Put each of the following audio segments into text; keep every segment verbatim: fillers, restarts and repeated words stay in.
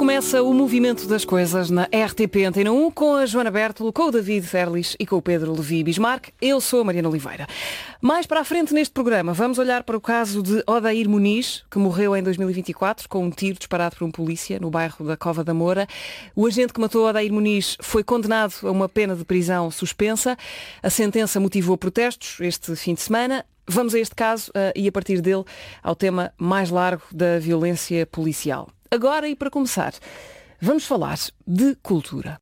Começa o Movimento das Coisas na R T P Antena um com a Joana Bertolo, com o David Erlis e com o Pedro Levi Bismarck. Eu sou a Mariana Oliveira. Mais para a frente neste programa vamos olhar para o caso de Odair Muniz, que morreu em dois mil e vinte e quatro com um tiro disparado por um polícia no bairro da Cova da Moura. O agente que matou Odair Muniz foi condenado a uma pena de prisão suspensa. A sentença motivou protestos este fim de semana. Vamos a este caso uh, e a partir dele ao tema mais largo da violência policial. Agora, e para começar, vamos falar de cultura.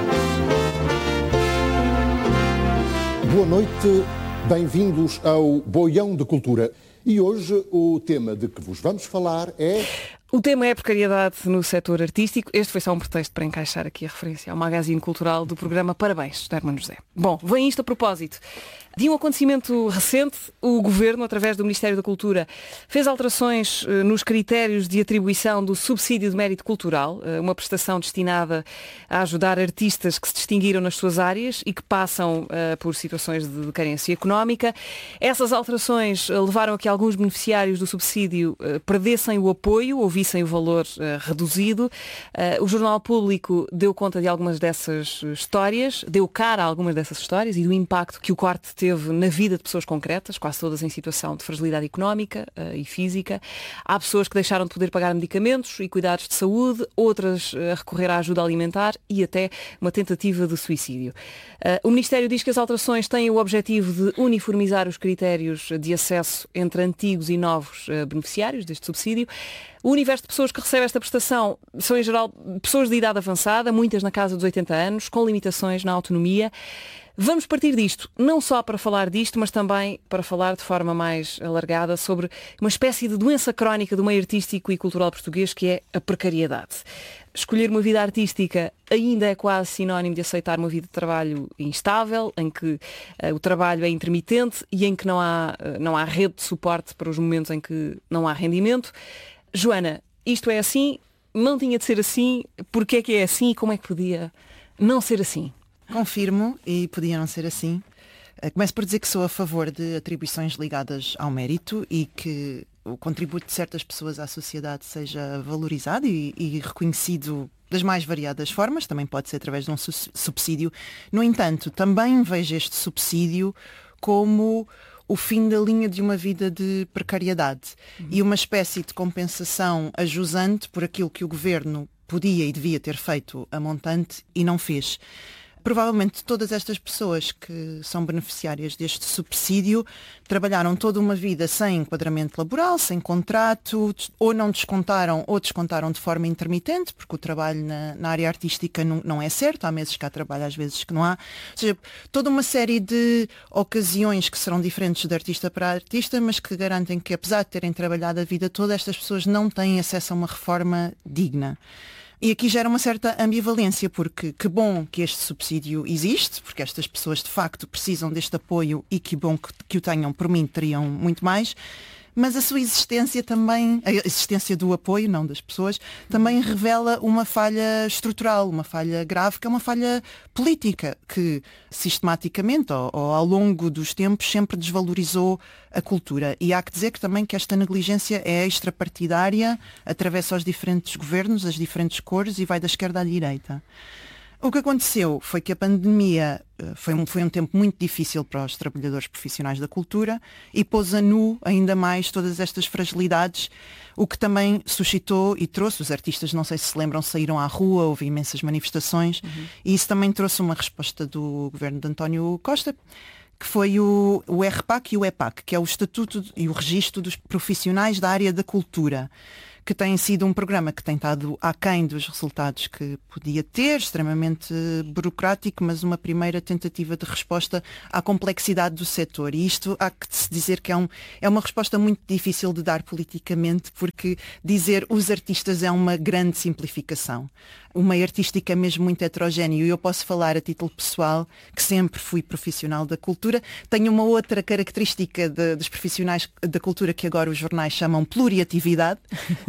Boa noite, bem-vindos ao Boião de Cultura. E hoje o tema de que vos vamos falar é... O tema é a precariedade no setor artístico. Este foi só um pretexto para encaixar aqui a referência ao magazine cultural do programa Parabéns, de Hermano José. Bom, vem isto a propósito de um acontecimento recente. O Governo, através do Ministério da Cultura, fez alterações eh, nos critérios de atribuição do subsídio de mérito cultural, eh, uma prestação destinada a ajudar artistas que se distinguiram nas suas áreas e que passam eh, por situações de carência económica. Essas alterações eh, levaram a que alguns beneficiários do subsídio eh, perdessem o apoio ou vissem o valor uh, reduzido. Uh, o Jornal Público deu conta de algumas dessas histórias, deu cara a algumas dessas histórias e do impacto que o corte teve na vida de pessoas concretas, quase todas em situação de fragilidade económica uh, e física. Há pessoas que deixaram de poder pagar medicamentos e cuidados de saúde, outras uh, a recorrer à ajuda alimentar e até uma tentativa de suicídio. Uh, o Ministério diz que as alterações têm o objetivo de uniformizar os critérios de acesso entre antigos e novos uh, beneficiários deste subsídio. O universo de pessoas que recebem esta prestação são, em geral, pessoas de idade avançada, muitas na casa dos oitenta anos, com limitações na autonomia. Vamos partir disto, não só para falar disto, mas também para falar de forma mais alargada sobre uma espécie de doença crónica do meio artístico e cultural português, que é a precariedade. Escolher uma vida artística ainda é quase sinónimo de aceitar uma vida de trabalho instável, em que uh, o trabalho é intermitente e em que não há, uh, não há rede de suporte para os momentos em que não há rendimento. Joana, isto é assim? Não tinha de ser assim? Porquê é que é assim e como é que podia não ser assim? Confirmo, e podia não ser assim. Começo por dizer que sou a favor de atribuições ligadas ao mérito e que o contributo de certas pessoas à sociedade seja valorizado e, e reconhecido das mais variadas formas, também pode ser através de um su- subsídio. No entanto, também vejo este subsídio como o fim da linha de uma vida de precariedade uhum. e uma espécie de compensação ajusante por aquilo que o Governo podia e devia ter feito a montante e não fez. Provavelmente todas estas pessoas que são beneficiárias deste subsídio trabalharam toda uma vida sem enquadramento laboral, sem contrato, ou não descontaram ou descontaram de forma intermitente, porque o trabalho na, na área artística não, não é certo, há meses que há trabalho, às vezes que não há. Ou seja, toda uma série de ocasiões que serão diferentes de artista para artista, mas que garantem que, apesar de terem trabalhado a vida toda, estas pessoas não têm acesso a uma reforma digna. E aqui gera uma certa ambivalência, porque que bom que este subsídio existe, porque estas pessoas de facto precisam deste apoio e que bom que, que o tenham, por mim teriam muito mais, mas a sua existência também, a existência do apoio, não das pessoas, também revela uma falha estrutural, uma falha grave, que é uma falha política, que sistematicamente ou, ou ao longo dos tempos sempre desvalorizou a cultura. E há que dizer que também que esta negligência é extrapartidária, atravessa os diferentes governos, as diferentes cores e vai da esquerda à direita. O que aconteceu foi que a pandemia foi um, foi um tempo muito difícil para os trabalhadores profissionais da cultura e pôs a nu ainda mais todas estas fragilidades, o que também suscitou e trouxe, os artistas, não sei se se lembram, saíram à rua, houve imensas manifestações uhum. e isso também trouxe uma resposta do governo de António Costa, que foi o, o R P A C e o E P A C, que é o Estatuto e o Registro dos Profissionais da Área da Cultura, que tem sido um programa que tem estado aquém dos resultados que podia ter, extremamente burocrático, mas uma primeira tentativa de resposta à complexidade do setor. E isto há que se dizer que é, um, é uma resposta muito difícil de dar politicamente, porque dizer os artistas é uma grande simplificação. O meio artístico é mesmo muito heterogéneo e eu posso falar a título pessoal, que sempre fui profissional da cultura. Tenho uma outra característica de, dos profissionais da cultura que agora os jornais chamam pluriatividade.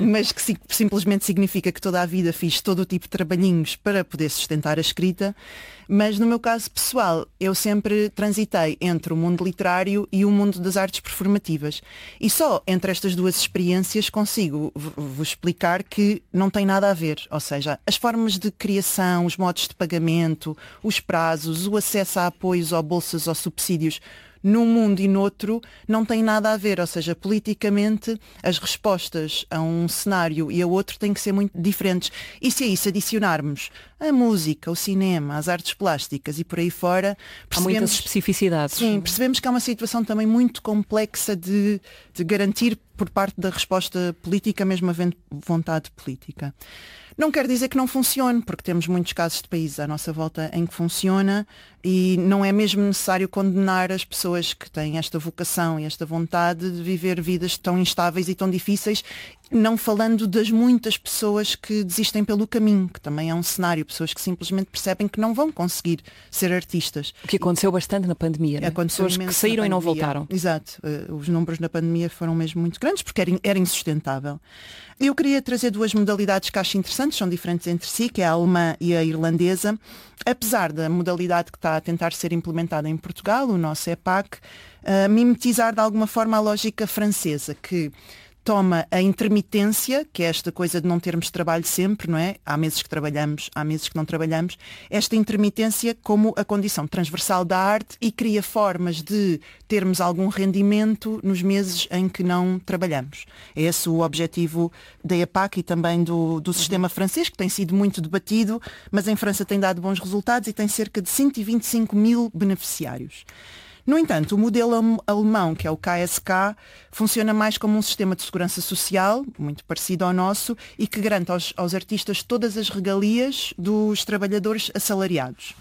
mas que si- simplesmente significa que toda a vida fiz todo o tipo de trabalhinhos para poder sustentar a escrita. Mas no meu caso pessoal, eu sempre transitei entre o mundo literário e o mundo das artes performativas. E só entre estas duas experiências consigo v- vos explicar que não tem nada a ver. Ou seja, as formas de criação, os modos de pagamento, os prazos, o acesso a apoios ou bolsas ou subsídios num mundo e noutro não tem nada a ver, ou seja, politicamente as respostas a um cenário e a outro têm que ser muito diferentes. E se a isso adicionarmos a música, o cinema, as artes plásticas e por aí fora, Há muitas especificidades. Sim, percebemos que há uma situação também muito complexa de, de garantir por parte da resposta política mesmo havendo vontade política. Não quer dizer que não funcione, porque temos muitos casos de países à nossa volta em que funciona e não é mesmo necessário condenar as pessoas que têm esta vocação e esta vontade de viver vidas tão instáveis e tão difíceis, não falando das muitas pessoas que desistem pelo caminho, que também é um cenário, pessoas que simplesmente percebem que não vão conseguir ser artistas. O que aconteceu bastante na pandemia, né? Pessoas que saíram e não voltaram. Exato, uh, os números na pandemia foram mesmo muito grandes porque era, era insustentável. Eu queria trazer duas modalidades que acho interessantes, são diferentes entre si, que é a alemã e a irlandesa. Apesar da modalidade que está a tentar ser implementada em Portugal, o nosso E P A C, uh, mimetizar de alguma forma a lógica francesa, que toma a intermitência, que é esta coisa de não termos trabalho sempre, não é? Há meses que trabalhamos, há meses que não trabalhamos. Esta intermitência como a condição transversal da arte e cria formas de termos algum rendimento nos meses em que não trabalhamos. É esse o objetivo da E P A C e também do, do sistema francês, que tem sido muito debatido, mas em França tem dado bons resultados e tem cerca de cento e vinte e cinco mil beneficiários. No entanto, o modelo alemão, que é o K S K, funciona mais como um sistema de segurança social, muito parecido ao nosso, e que garante aos, aos artistas todas as regalias dos trabalhadores assalariados.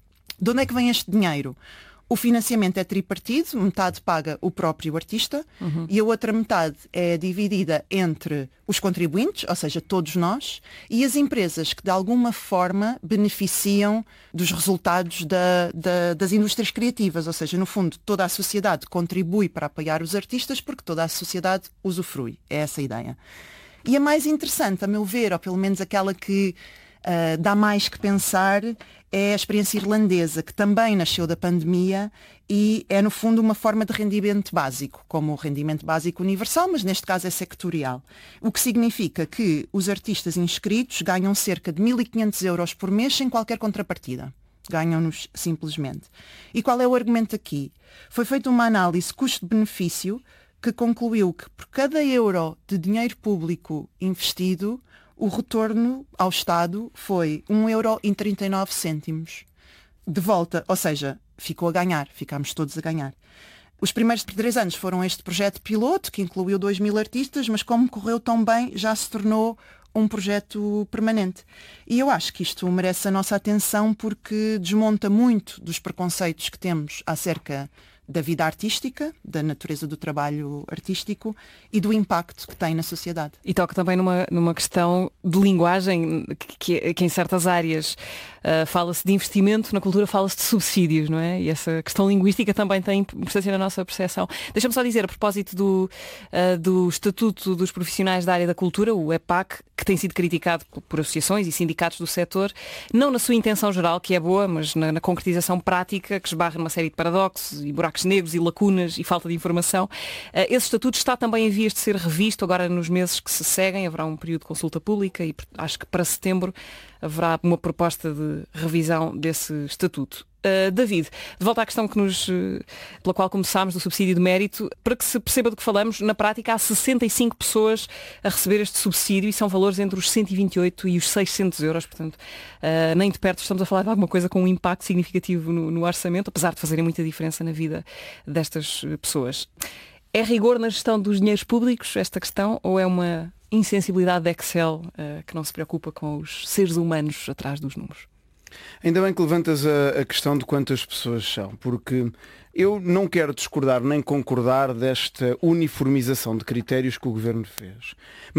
De onde é que vem este dinheiro? O financiamento é tripartido, metade paga o próprio artista uhum. e a outra metade é dividida entre os contribuintes, ou seja, todos nós, e as empresas que de alguma forma beneficiam dos resultados da, da, das indústrias criativas, ou seja, no fundo toda a sociedade contribui para apoiar os artistas porque toda a sociedade usufrui, é essa a ideia. E a mais interessante, a meu ver, ou pelo menos aquela que uh, dá mais que pensar, é a experiência irlandesa, que também nasceu da pandemia e é, no fundo, uma forma de rendimento básico, como o rendimento básico universal, mas neste caso é sectorial. O que significa que os artistas inscritos ganham cerca de mil e quinhentos euros por mês sem qualquer contrapartida. Ganham-nos simplesmente. E qual é o argumento aqui? Foi feita uma análise custo-benefício que concluiu que por cada euro de dinheiro público investido, o retorno ao Estado foi um euro e trinta e nove cêntimos de volta, ou seja, ficou a ganhar, ficámos todos a ganhar. Os primeiros três anos foram este projeto piloto, que incluiu dois mil artistas, mas como correu tão bem, já se tornou um projeto permanente. E eu acho que isto merece a nossa atenção porque desmonta muito dos preconceitos que temos acerca da vida artística, da natureza do trabalho artístico e do impacto que tem na sociedade. E toca também numa, numa questão de linguagem, que, que, que em certas áreas uh, fala-se de investimento, na cultura fala-se de subsídios, não é? E essa questão linguística também tem importância na nossa percepção. Deixa-me só dizer, a propósito do, uh, do Estatuto dos Profissionais da Área da Cultura, o E P A C, que tem sido criticado por associações e sindicatos do setor, não na sua intenção geral, que é boa, mas na, na concretização prática, que esbarra numa série de paradoxos e buracos negros e lacunas e falta de informação. Esse estatuto está também em vias de ser revisto agora nos meses que se seguem. Haverá um período de consulta pública e acho que para setembro haverá uma proposta de revisão desse estatuto. Uh, David, de volta à questão que nos, uh, pela qual começámos, do subsídio de mérito, para que se perceba do que falamos, na prática há sessenta e cinco pessoas a receber este subsídio e são valores entre os cento e vinte e oito e os seiscentos euros, portanto, uh, nem de perto estamos a falar de alguma coisa com um impacto significativo no, no orçamento, apesar de fazerem muita diferença na vida destas pessoas. É rigor na gestão dos dinheiros públicos esta questão ou é uma insensibilidade de Excel uh, que não se preocupa com os seres humanos atrás dos números? Ainda bem que levantas a, a questão de quantas pessoas são, porque eu não quero discordar nem concordar desta uniformização de critérios que o Governo fez.